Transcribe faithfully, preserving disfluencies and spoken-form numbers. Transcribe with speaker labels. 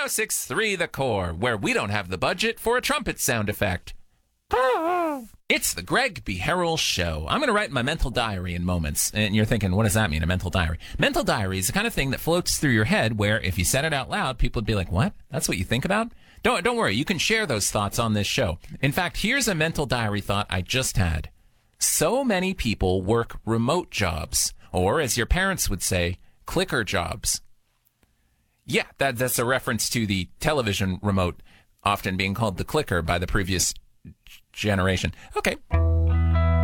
Speaker 1: oh six three The Core, where we don't have the budget for a trumpet sound effect. It's the Greg B. Harrell Show. I'm going to write my mental diary in moments. And you're thinking, what does that mean, a mental diary? Mental diary is the kind of thing that floats through your head where if you said it out loud, people would be like, what? That's what you think about? Don't, don't worry. You can share those thoughts on this show. In fact, here's a mental diary thought I just had. So many people work remote jobs, or as your parents would say, clicker jobs. Yeah, that, that's a reference to the television remote often being called the clicker by the previous generation. Okay.